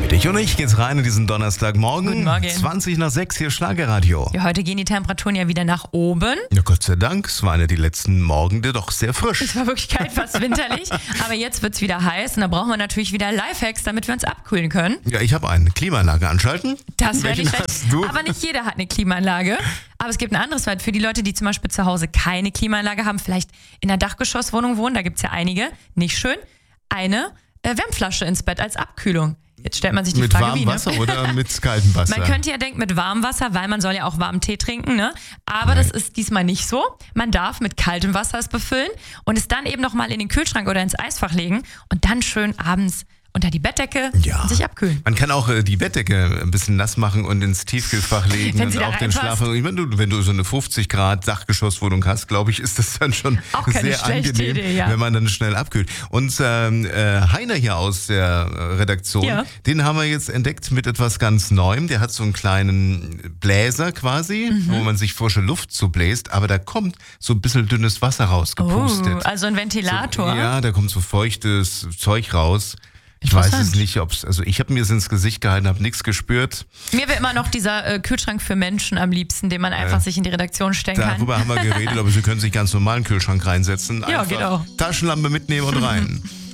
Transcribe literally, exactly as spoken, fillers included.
Dich und ich geht's rein in diesen Donnerstagmorgen. Guten Morgen. zwanzig nach sechs hier Schlagerradio. Ja, heute gehen die Temperaturen ja wieder nach oben. Ja, Gott sei Dank. Es waren ja die letzten Morgende doch sehr frisch. Es war wirklich kalt, fast winterlich. Aber jetzt wird's wieder heiß und da brauchen wir natürlich wieder Lifehacks, damit wir uns abkühlen können. Ja, ich habe eine Klimaanlage anschalten. Das wäre nicht Welchen schlecht. hast du? Aber nicht jeder hat eine Klimaanlage. Aber es gibt ein anderes Wort für die Leute, die zum Beispiel zu Hause keine Klimaanlage haben, vielleicht in einer Dachgeschosswohnung wohnen, da gibt's ja einige, nicht schön, eine äh, Wärmflasche ins Bett als Abkühlung. Jetzt stellt man sich die Mit Frage, warmem wie, ne? Wasser oder mit kaltem Wasser? Man könnte ja denken mit warmem Wasser, weil man soll ja auch warmen Tee trinken, ne? Aber Nein. das ist diesmal nicht so. Man darf mit kaltem Wasser es befüllen und es dann eben nochmal in den Kühlschrank oder ins Eisfach legen und dann schön abends unter die Bettdecke Ja. und sich abkühlen. Man kann auch äh, die Bettdecke ein bisschen nass machen und ins Tiefkühlfach legen Wenn und sie da auch den reinpasst. Schlaf. Ich meine, du, wenn du so eine fünfzig Grad Dachgeschosswohnung hast, glaube ich, ist das dann schon Auch keine sehr schlechte angenehm, Idee, ja. wenn man dann schnell abkühlt. Und ähm, äh, Heiner hier aus der äh, Redaktion, Ja. den haben wir jetzt entdeckt mit etwas ganz Neuem. Der hat so einen kleinen Bläser quasi, Mhm. wo man sich frische Luft zubläst, aber da kommt so ein bisschen dünnes Wasser rausgepustet. Oh, also ein Ventilator. So, ja, da kommt so feuchtes Zeug raus. Ich weiß es Interessant. nicht, ob es, also ich habe mir es ins Gesicht gehalten, habe nichts gespürt. Mir wäre immer noch dieser äh, Kühlschrank für Menschen am liebsten, den man einfach Äh, sich in die Redaktion stellen kann. Darüber haben wir geredet, aber Sie können sich ganz normal in den Kühlschrank reinsetzen. Ja, Einfach geht auch. Taschenlampe mitnehmen und rein.